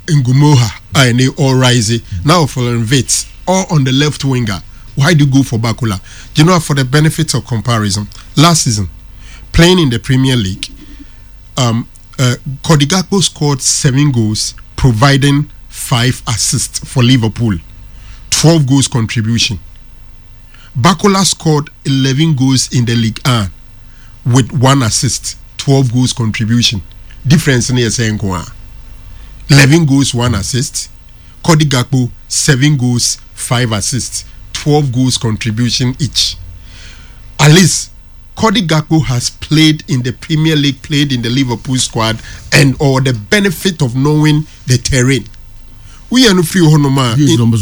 Ngumoha and or Rise now for Vets or on the left winger. Why do you go for Bakula? Do you know, for the benefit of comparison, last season, playing in the Premier League, Cody Gakpo scored 7 goals, providing 5 assists for Liverpool, 12 goals contribution. Bakula scored 11 goals in the League 1 with 1 assist, 12 goals contribution. Difference in the 11 goals, 1 assist. Cody Gakpo 7 goals, 5 assists, 12 goals contribution each. At least Cody Gakpo has played in the Premier League, played in the Liverpool squad, and or the benefit of knowing the terrain. We are no free honoma.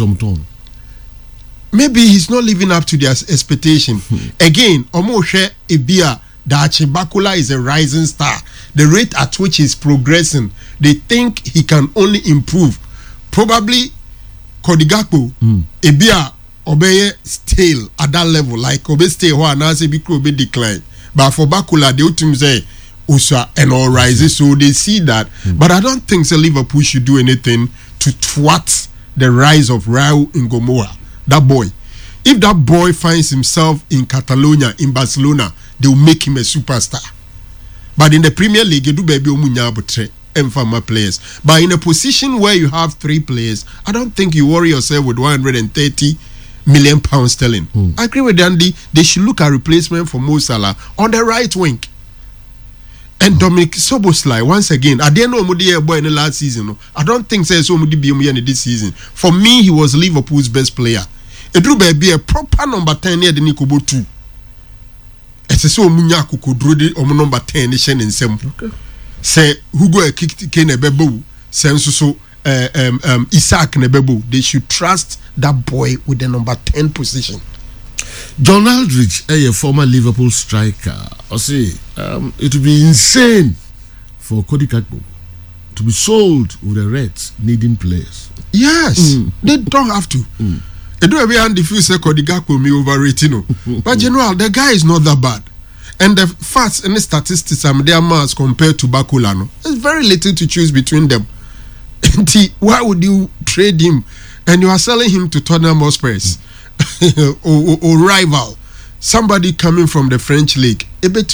Maybe he's not living up to their expectation. Again, Omoshe Ebia Dachi Bakula is a rising star. The rate at which he's progressing, they think he can only improve. Probably Cody Gakpo, Ebia Obeye stale at that level, like Obe stay where now say Obe decline. But for Bakula, the ultimate say Usa and all rises, so they see that. But I don't think Liverpool should do anything to thwart the rise of Raul Ngomoha. That boy. If that boy finds himself in Catalonia, in Barcelona, they will make him a superstar. But in the Premier League, you do baby omunya botre and players. But in a position where you have 3 players, I don't think you worry yourself with 130 million pounds sterling. I agree with Andy. They should look at replacement for Mo Salah on the right wing. And Dominic Szoboszlai, once again, I didn't know Mudi boy in the last season. I don't think so Mudi be in this season. For me, he was Liverpool's best player. Edru be a proper number 10 near the Nikobo 2. It's so Munya Kukudrudi or number 10 nation in Sem. Say Hugo kicked Kene Bebo, Senso Isaac Nebebo. They should trust that boy with the number 10 position. John Aldridge, a former Liverpool striker, I say it would be insane for Cody Gakpo to be sold with the Reds needing players. Yes, they don't have to. They do every hand if you say Cody Gakpo me overrated, but general, the guy is not that bad. And the facts and the statistics are their mass compared to Bakula. There's very little to choose between them. Why would you trade him? And you are selling him to Tottenham Hotspur or rival, somebody coming from the French league.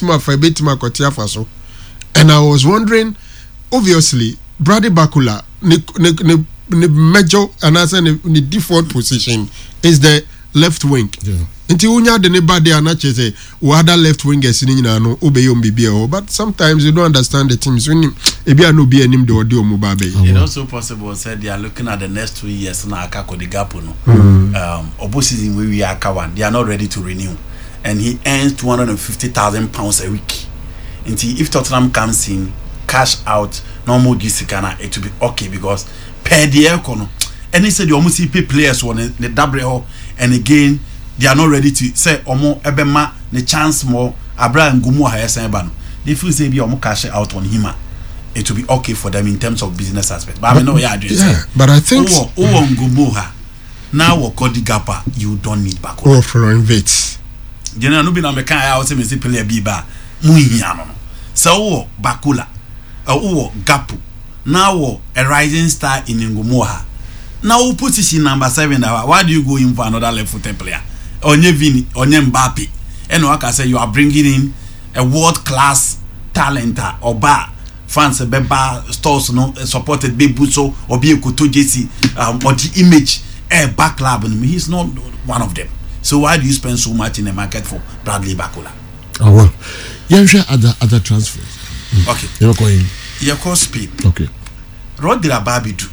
And I was wondering, obviously, Brady Bakula, the major and as the default position is the left wing. Until unya the neighbor and not say other left wingers in no obeyom bibia. But sometimes you don't understand the teams when ebia no be anim the audio mubabe. It's also possible said they are looking at the next 2 years na aka Cody Gakpo no. Opposite we are kawan, they are not ready to renew, and he earns £250,000 a week. Until if Tottenham comes in, cash out normal Gisikana, it will be okay because per the econo. And he said you almost see players on the double, and again they are not ready to say omo ebema the chance more Abraham Ngumu Hayesebano. They feel say be omo cash out on him. It will be okay for them in terms of business aspect. But I know but I think Ngumu now Cody Gakpo, you don't need back. Or Florian Vets. General no be na meka ya say me say player bi ba mu hia no. So Bakula Gakpo now a rising star in Ngumu. Now position number 7 why do you go in for another left-footed player? Onye Vini, Onye Mbappe. And like I say, you are bringing in a world-class talent or bar fans beba stores no supported Bebuso or be Kuto JC or the image a back club, and he's not one of them. So why do you spend so much in the market for Bradley Bakula? Oh well, yeah, other transfers. Okay, you're going. You're called speed. Okay. Rodri Ababidu.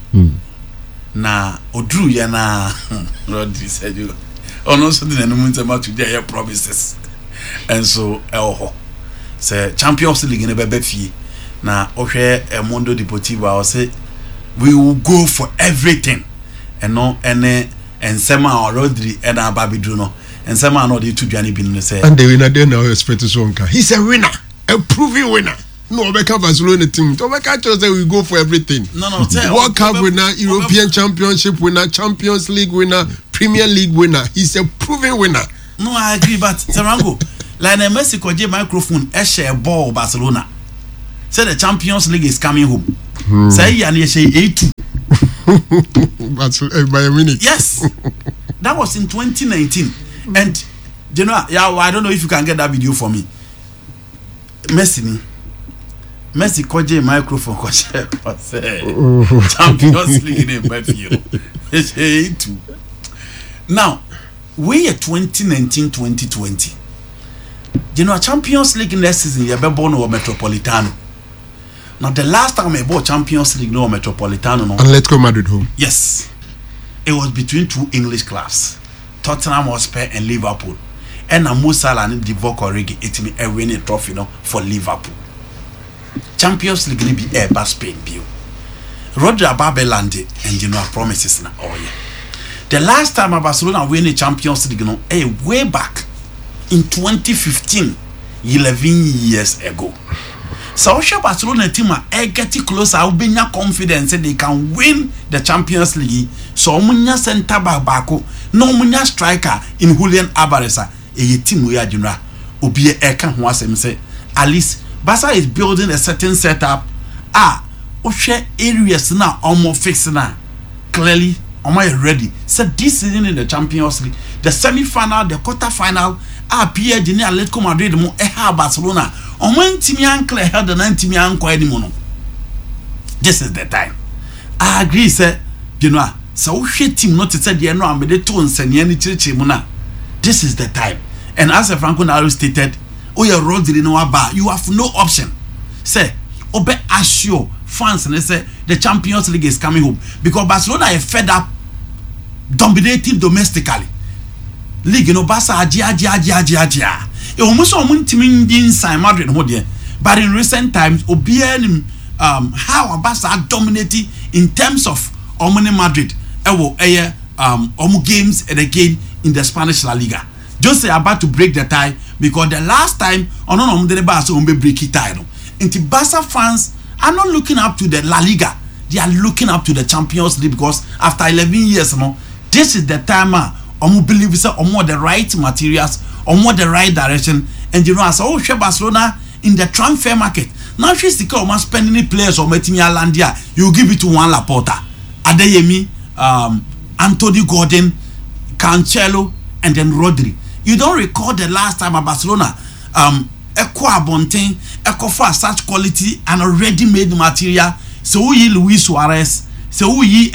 Na Odru ya na Rodri said you. Oh no, so the no about today promises. And so say Champions League in a baby na ohwe Mundo Deportivo I say we will go for everything. And no and Sema or Rodri and Ababidu no. And Sema no they two Johnny bin say. And the winner then now expect to he's a winner, a proven winner. No, Obeka Barcelona team. Obeka just say we go for everything. No. World Cup winner, European Championship winner, Champions League winner, Premier League winner. He's a proven winner. No, I agree, but Sarango, Lionel Messi could get microphone, share ball Barcelona. Say the Champions League is coming home. Say and you say 8-2. Bayern Munich. Yes, that was in 2019. And you know, I don't know if you can get that video for me. Messi koje microphone koje Champions League in Bayfield. Now, we are 2019-2020. You know, Champions League next season you be born or Metropolitano. Now the last time I bought Champions League no Metropolitano no. Atletico Madrid home. Yes. It was between two English clubs, Tottenham Hotspur and Liverpool. And Musa and Divock Origi it me a winning trophy no for Liverpool. Champions League ni be ever Spain bio. Rodri Ababelande and you know promises na oh yeah. The last time Barcelona win the Champions League no way back in 2015, 11 years ago. So Barcelona team are getting closer. I'll be confident that they can win the Champions League. So munya center back no munya striker in Julian Alvarez. A team we are junior. Obi eka ho asem say at least Barca is building a certain setup. Oshe areas na almost fixed na. Clearly, am I ready? So this season in the Champions League, the semi-final, the quarter-final, PSG ni Atletico Madrid mo Barcelona. Timi uncle held the 90 mi uncle anymore. This is the time. I agree, sir. You know, so shit team not to say the no, I'm the tones and any church. This is the time. And as a Franco Naro stated, oh, your road didn't know about you have no option. Say, obe assure fans and they say the Champions League is coming home because Barcelona is fed up dominating domestically. League no Barca ajia. Almost timi inside Madrid but in recent times how Barca dominating in terms of Madrid games and again in the Spanish La Liga. Just say about to break the tie because the last time Barca break it tie. And Barca fans are not looking up to the La Liga. They are looking up to the Champions League because after 11 years this is the time believe the right materials the right direction. And you know as Barcelona in the transfer market now she's the spending players or Metimi Alandia you give it to one Laporta, Adeyemi, Anthony Gordon, Cancelo and then Rodri. You don't recall the last time at Barcelona Echo Abontain, Echo for such quality and already made material. So we Luis Suarez, so we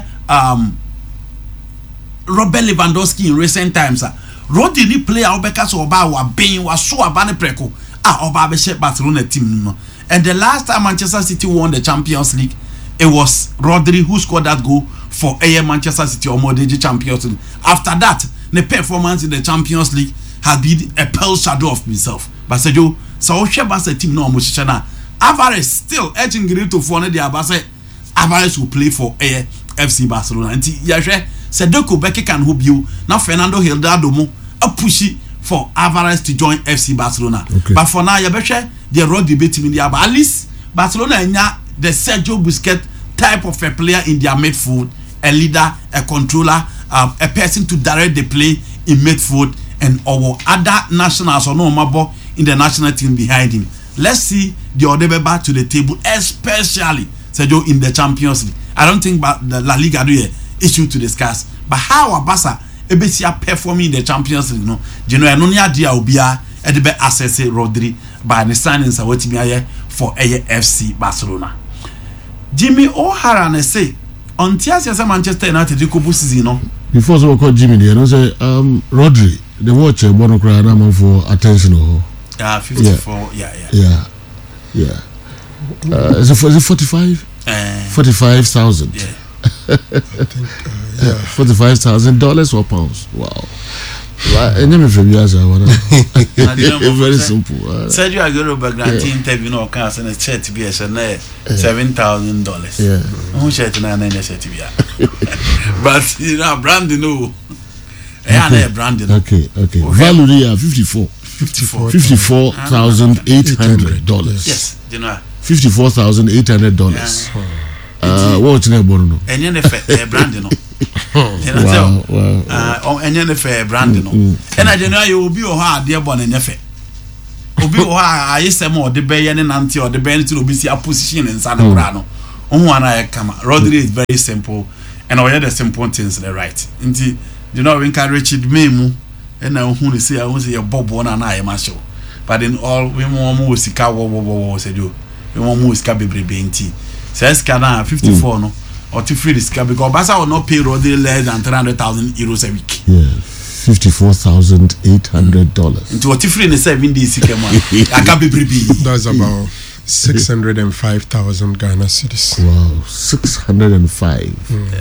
Robert Lewandowski in recent times. Rodri ni player Obeka so oba wa ben wa so aba ne preko oba be share Barcelona team no. And the last time Manchester City won the Champions League, it was Rodri who scored that goal for Manchester City or Modric Champions League. After that, the performance in the Champions League has been a pale shadow of himself. But so share Barca team no musician. Alvarez still edging to for the Barca. Alvarez will play for FC Barcelona. And Yashe Sedeko Beke can hope you now Fernando Hildadomo a pushy for Alvarez to join FC Barcelona. Okay. But for now, Yabeshe the road debate in the at least Barcelona and the Sergio Busquets type of a player in their midfield, a leader, a controller, a person to direct the play in midfield, and our other nationals or no mabo in the national team behind him. Let's see the other back to the table, especially Sergio in the Champions League. I don't think about the La Liga do issue to discuss, but how Barca Ebesia performing in the Champions League no, you know, no nya dia obia e de be assess Rodri by the signings awatimi aye for FC Barcelona. Jimmy O'Hara na say on tias say Manchester United ko bu season no. Before so call Jimmy there no say Rodri the watch bono cry na man for attention oh. 54 yeah. Is it 45? 45,000. Yeah. I think $45,000 or pounds. Wow. Very simple. Sergio Aguero background interview no can say a shirt be a $7,000. Yeah. Who shirt na shirt be. But you know branding no. Yeah, branding. Okay. Value 54,800. Yes, you know. $54,800. What's the bono? And you branding no. Wow. And you branding no. And I know you will be hard, dear born in effect. Obi I say more the bay and anti or the benefit will be a position in San Brano. Onwana kama. Rodri is very simple, and all the simple things the right. Indeed, you know we encourage it memu, and I who say I was a bob one and I am a show. But in all we want more sika wo said you. We want more sika be tea. Says Kana 54 no or to free the sika because Basa will not pay Rodri less than 300,000 euros a week. Yes. $54,800. Into what free in the 7 days, I can't be. That's about 605,000 Ghana cedis. Wow, 605.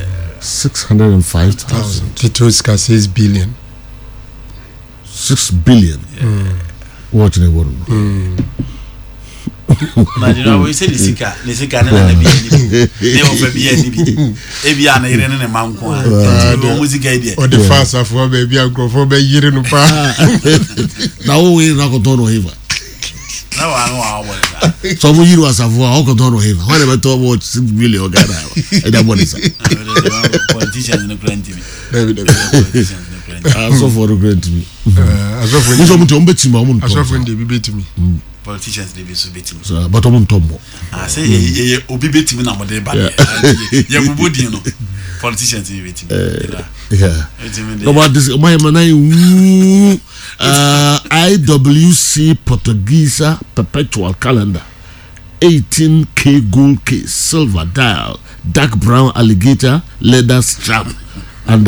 605,000. Titoska says billion. 6 billion. What they want? But you know, we say the Sika, and they offer be any Ebiana in a man, music idea. Or the fast of one baby, I'll go for a year in the park. Now we not going to have. No, I know how. Some of you was a walk on him. Whenever to watch 6 billion Ghana. And that one is politicians in the plenty. So for the great me. As often they be to me. Politicians they be so beating. So, but I'm Tombo. I say, Obi beating me now, but they bad. Yeah, politicians they beating. Yeah. About this, my man, IWC Portuguese perpetual calendar, 18K gold case, silver dial, dark brown alligator leather strap, and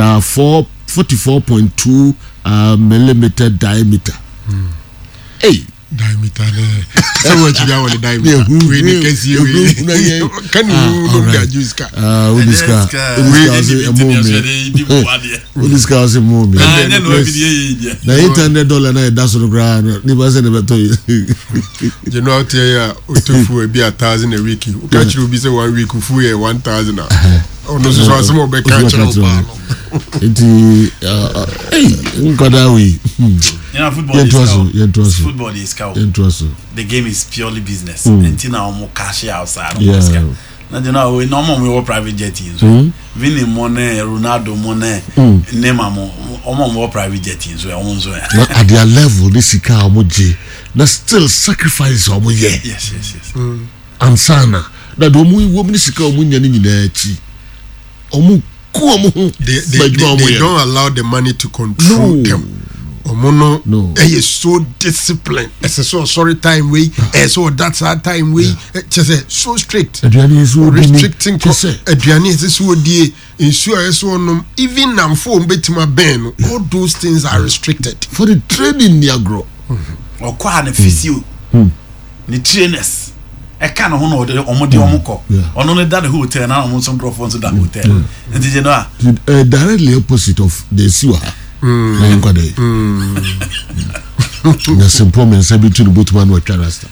44.2 millimeter diameter. Hey. Diameter. So what you want the diameter? We can see can you look at this car? This car is a movie. The $800 na that's on the ground. Never said about you. You know, tell you, will be 1,000 a week. You catch you be say 1 week, full 1,000. Oh no, so some of the catch. Hey, Nkadawi. You know, football is cow. The game is purely business. Until now, more cash outside. Now, you know, we normally we were private jetting. Vinny Monet, Ronaldo Monet, Neymar, more private jetting. So, at their level, this is car moji. That's still sacrifice. Yes. Ansana. That woman is a communion in the chi. They don't allow the money to control them. Omono, is so disciplined. It's a so sorry time way. So that's our time way. Just so strict. Restricting. Adriani is so dear. Ensure so no. Even now for betima ben. All those things are restricted for the training. Niagro. Or quite a physio. The trainers. I can't know the Omodi Omoko. On only that hotel now, on some drop onto that hotel. And did you know? Directly opposite of the sewer. The simple men say between Bootman or Charasta.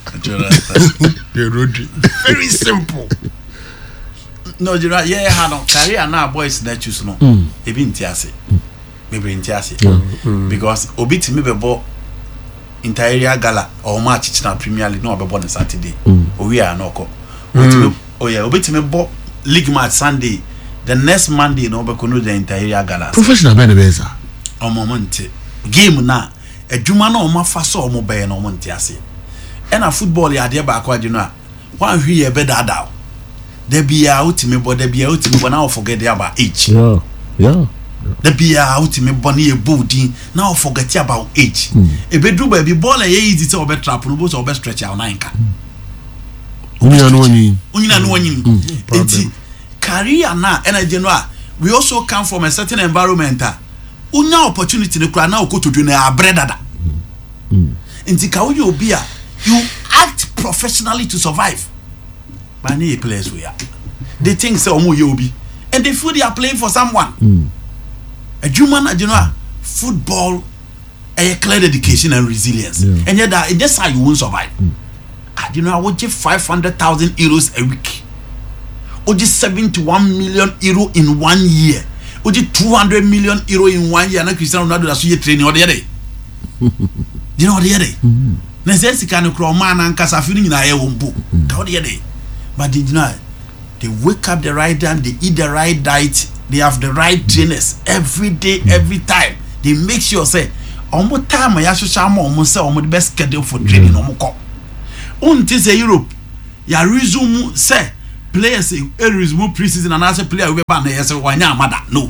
Very simple. No, you're right. Yeah, I don't career now, boys that choose no. Maybe in Tiasi. Maybe in Tiasi. Because Obit me bought entire gala or match in Premier League no born on Saturday. We are no co. Oh yeah, Obit me bought league match Sunday. The next Monday no be the entire gala. Professional benebeza. O moment game na adwuma na o mafa so o mo be na o monte ase e na football ya de ba kwa dino a wan hwi e be dada da bia utimi bo na o forget about age yeah da bia utimi bo na e boldin na o forget about age e be do ba bi ball e easy say o be trap no bo so o be stretch out nine ka unyina no wani enti career na energy no a we also come from a certain environment unya opportunity ne kura na okotodu na abredada nti ka wo obi a you act professionally to survive but any players we are they think say omo ye obi and they feel they are playing for someone a human you know football a clear dedication and resilience and yet that just how you won't survive you know I would give 500,000 euros a week or just 71 million euro in 1 year. Oji 200 million euro in 1 year na Cristiano Ronaldo da so ye training ode yede. You know ode yede. Na say sika no kro man na nkasa fi ni na ye wombo. Ka ode yede. But did you know they wake up the right time, they eat the right diet, they have the right trainers every day, every time. They make sure say omo time ya social mo omo say omo the best schedule for training omo ko. Until say Europe ya resume say players remove preseason and as a player we ban yes wanya mother. No.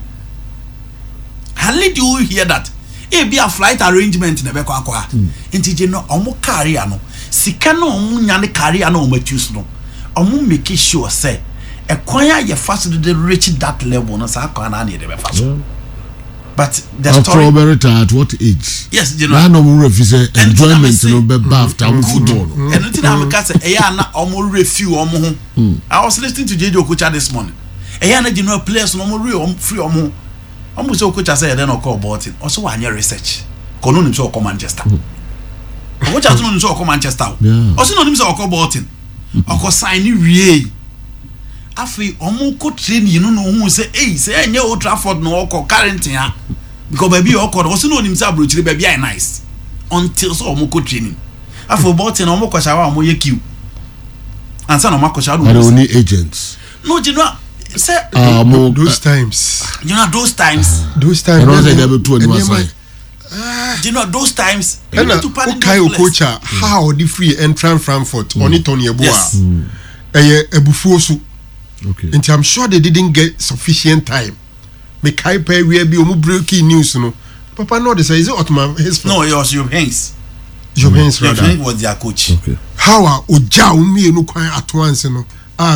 Hardly do you hear that? It be a flight arrangement in a beko akwa. Inti no omo career no. Sika no omo nyane career no omo choose no. Omo make sure say e kwanya ye fast to reach that level no sa kwa na ne de be fast. But the story at what age? Yes, you know. I know more enjoyment no be after football. And until I'm say e ya na omo refill omo ho. I was listening to JJ Okocha this morning. E ya na you know players no omo free omo. Omo say Okocha say then call about it. Also anya research. Kono nim say come Manchester. Okocha no nim say come Manchester. Also no nim say call about it. Oko sign wie. Afi omo ko train no hu say say enye Old Trafford no oko current ya because baby oko o se no nim say abrochire baby I nice until so omo ko training afi about no omo ko shawa omo ye queue ansa no omo ko shawa no only agents no you know say those times you know those times no say they be to any sign you know those times you need to pardon Coach how the free entrance Frankfurt on it on Yeboah ebufuo so. Okay. And I'm sure they didn't get sufficient time. Make hyper we be breaking news, no. Papa no, they say is it Ottoman his no, it was your hands. Your hands rather. Your hands was their coach. Okay. How are Oja me no quite at once, no.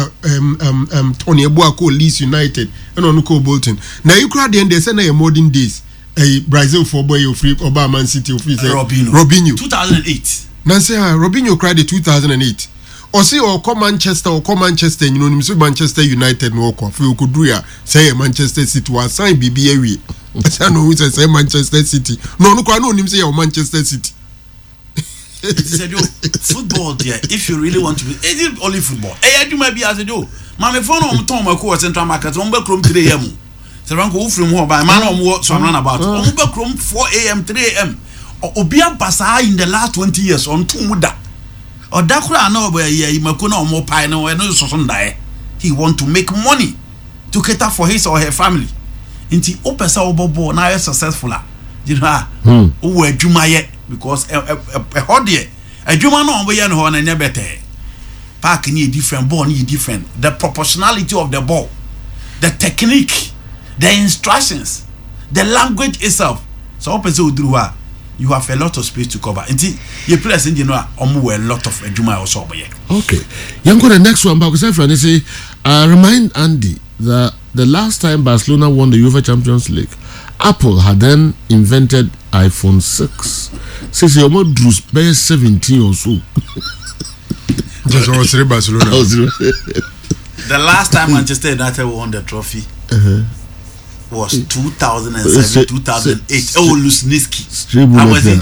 Tony Abuako Leeds United and on Bolton. Now you crowd the end they say na modern days. A Brazil for boy of free Obama Man City of Robinho. 2008. Nancy Robinho cried 2008. Or say or come Manchester you know him say Manchester United no ko fi ko do ya say Manchester City was sign BBA we say no say Manchester City no kwa no him say Manchester City. Said yo football there if you really want to be is it only football you might be as yo mama phone on ton mako Central Market on be krom 3 am say ran ko ufrim ho ba man on so run about on be krom 4 am 3 am obi abasa in the last 20 years on tumuda. Or Dakura no he want to make money to cater for his or her family. Inti opesa obobo na successful. You know because a hodie a juma no we yan ho na nya better. Park ni different, ball ni different. The proportionality of the ball, the technique, the instructions, the language itself. So opesa odruwa you have a lot of space to cover. Until you play as a lot of Juma also. Okay. Yanko, the next one, because I say, remind Andy that the last time Barcelona won the UEFA Champions League, Apple had then invented iPhone 6. Says you almost drew 17 or so. Just was Barcelona. The last time Manchester United won the trophy. Was 2007, 2008. Oh, Lusniski. I was in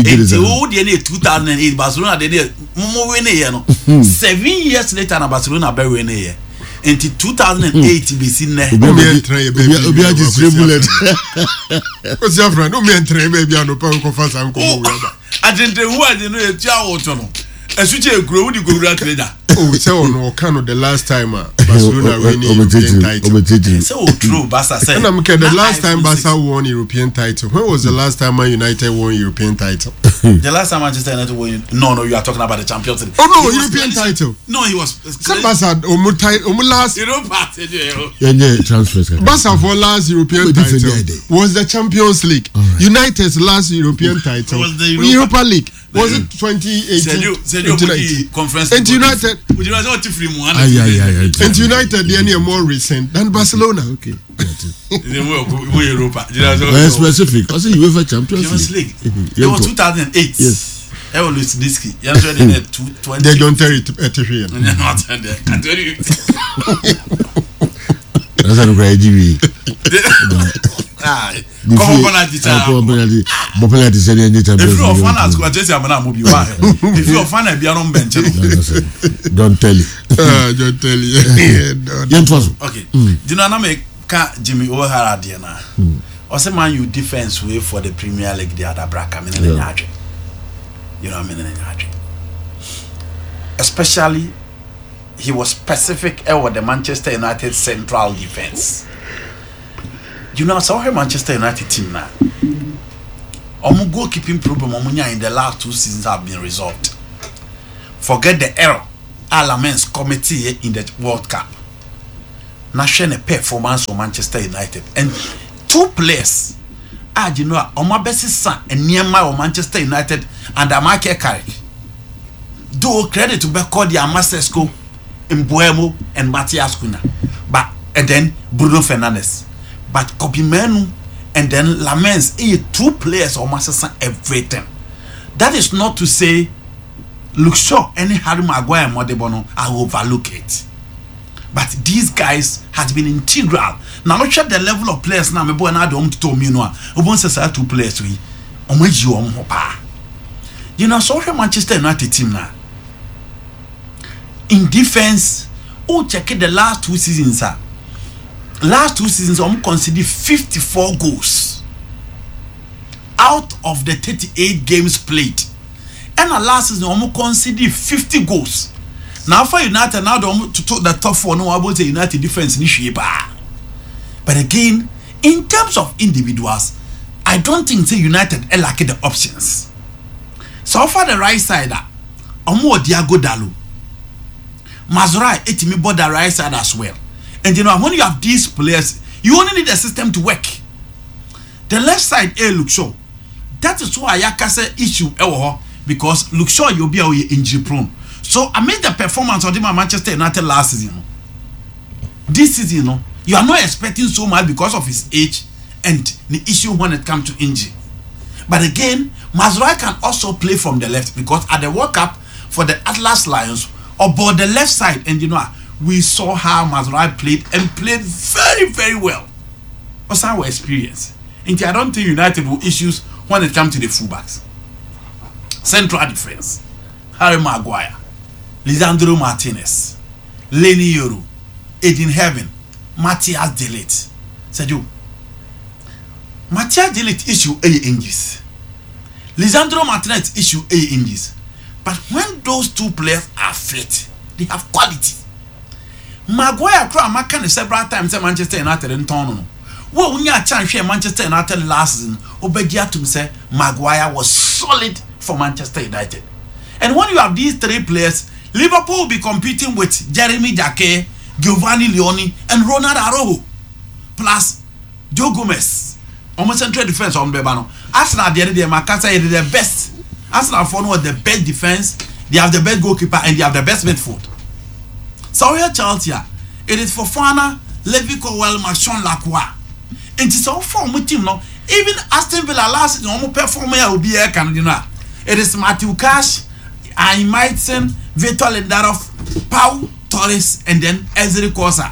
2008. Barcelona did more win a 7 years later, Barcelona be win a until 2008. Be seen there. Obi distributed. What's your friend? No man train baby no power confess and go. I didn't know what you know. A child. A switch a grow the go trader. Oh, so no kind of the last time Barcelona winning European title. So true, Barca said. The last time Barca won European title. When was the last time Man United won European title? The last time Manchester United won. No, you are talking about the Champions League. Oh no, European title. No, he was. Barca last. Transfers. Barca for last European title was the Champions League. United's last European title was the Europa League. Was it 2018? Conference. And United. And United, they are more recent than Barcelona. Okay. Europa. Specific. Also, UEFA Champions League. It was 2008. Yes. Lusniski. They don't tell it at here. That's a great TV. If you fan a piano bench, don't tell you. Don't tell you. Okay. Do you know make Jimmy O'Hara Diana? Or say man you defense way for the Premier League the other bracket. You know what I mean? Especially he was specific about the Manchester United central defense. You know, I saw her Manchester United team now. Goalkeeping problem in the last 2 seasons have been resolved. Forget the error Lamens committee in the World Cup. National performance of Manchester United and 2 players. You know, Omabesi son and Niema of Manchester United and Michael Carrick. Do credit to Becordia Masesco, Mbuemo and Matthias Cunha. But and then Bruno Fernandes. But Kopimenu and then Lamens, 2 players of Manchester everything. That is not to say Luke Shaw any Harry Maguire and Modebono I overlook it. But these guys has been integral. Now not sure the level of players now. Me boy na do to me no. Obon say 2 players we. Omaji omo pa. You know, so Manchester United team now. In defense, check the last 2 seasons, sir. Last 2 seasons, conceded 54 goals out of the 38 games played. And the last season, conceded 50 goals. Now for United, now to talk the top 4, no about the United defense initiative. But again, in terms of individuals, I don't think the United are like the options. So for the right side, Diago Dalot. Mazrai etimi board the right side as well. And you know, when you have these players, you only need a system to work. The left side, Luke Shaw. That is why Yakase issue because Luke Shaw you'll be injury prone. So amid the performance of the Manchester United last season, this season, you are not expecting so much because of his age and the issue when it comes to injury. But again, Mazrai can also play from the left because at the World Cup for the Atlas Lions, about the left side, and you know, we saw how Mazrai played and played very, very well. What's our experience? And I don't think United will issues when it comes to the fullbacks. Central defense, Harry Maguire, Lisandro Martinez, Lenny Yoro, Eden Heaven, Matthias de Ligt. Said you, Matthias de Ligt issue A inches. Lisandro Martinez issue A inches. But when those 2 players are fit, they have quality. Maguire can several times at Manchester United in Tono. Well, when you are chance share Manchester United last season, Obedia to say Maguire was solid for Manchester United. And when you have these 3 players, Liverpool will be competing with Jeremy Jacquet, Giovanni Leoni, and Ronald Araujo, plus Joe Gomez. Almost central defense on Bebano. Arsenal the other day, Makasa is the best. Arsenal for one the best defense, they have the best goalkeeper, and they have the best midfield. So here Chelsea, it is Fofana, Levi Colwill, Marchand Lacroix. And it's all form with team now. Even Aston Villa last season, almost performer will be here, you know. It is Matthew Cash, Aimaitzen, Vitor Lindelof, Pau Torres, and then Ezri Kosa.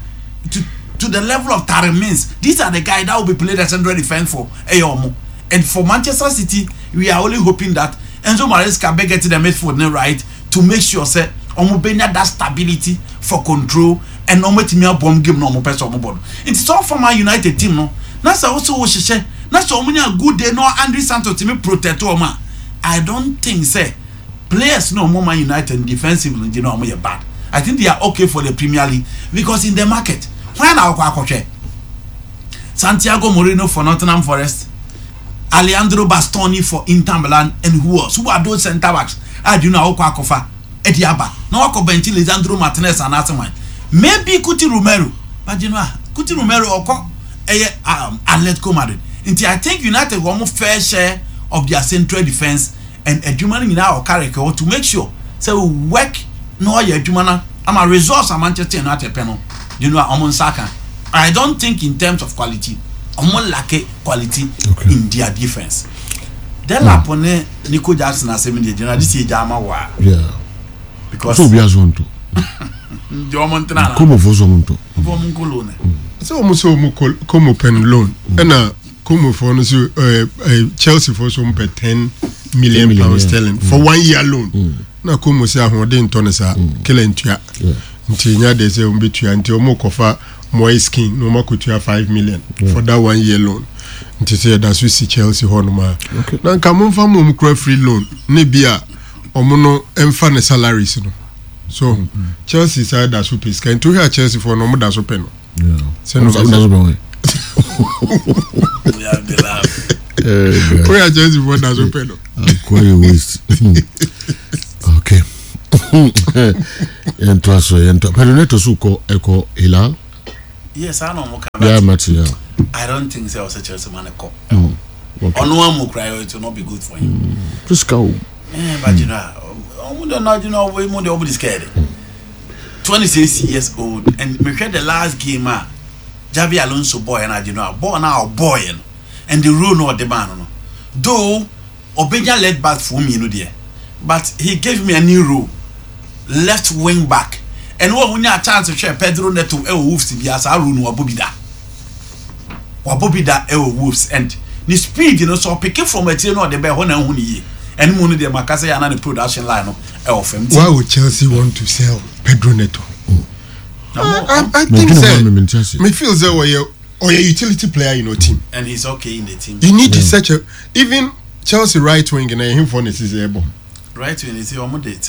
To the level of Taremins, these are the guys that will be played as central defense for Ayomo. And for Manchester City, we are only hoping that Enzo Maresca be get to the midfield right to make sure say Omubenya that stability for control and no metimia bomb game no mo person omubon. It's all for my United team no. Na say also wo hihye. Na say omunya good day no Andre Santos team protect oma. I don't think say players no more Man United defensively you know omo bad. I think they are okay for the Premier League because in the market when na akwa Santiago Moreno for Nottingham Forest, Alejandro Bastoni for Inter Milan, and who else? Who are those centre backs? Do you know Kofa? Ediaba. No wako benchi Lisandro Martinez and Asaman. Maybe Kuti Romero. But you know, Kuti Romero oko Atletico Madrid. I think United will have fair share of their central defense and a human in our character to make sure so we work no ya humana. I'm a resource of Manchester United panel. You know, Amon Saka. I don't think in terms of quality. Amon lack quality in their defense. Then lapone Nico Jackson as 7 years. This is Jama wa. Yeah. Because so we are zone to. Como for zone to. So como pen loan. And como for Chelsea for some per 10 million pounds sterling for 1 year loan. Na como say ahoden to nesa kelentua. Ntinya de say umbetua nti omo kofa more skin no makutua 5 million for that 1 year loan. Nti say that's we see Chelsea honoma. Na nka fa mum kra free loan ne bia omo no emfa ne salaries no. So Chelsea side that super sky to hear Chelsea for no mo that super no. Yeah. Say no. We have the laugh. We are Chelsea for that super no. Quite a waste. Okay. Pedro Neto suko eko Hilal. Yes, I know. Yeah, Matthew. I don't think so. Such as a man call. Okay. On one more cry, it will not be good for him. Just go. But you know, we more than scared. 26 years old, and we had the last game. Javi Alonso boy and I do know boy now boy and the rule no the man. Though Obeja led back for me, dear, but he gave me a new role, left wing back. And when you have a chance to share Pedro Neto, Wolves, the Asarun, Wabobida, Wolves, and the speed, so picking from a team or the bear one and ye, and Moon, the Macasa and the production line of him. Why would Chelsea want to sell Pedro Neto? I think so. Me feels that or a utility player in your team, and he's okay in the team. You need to such a even Chelsea right wing and him for is able. Right wing is your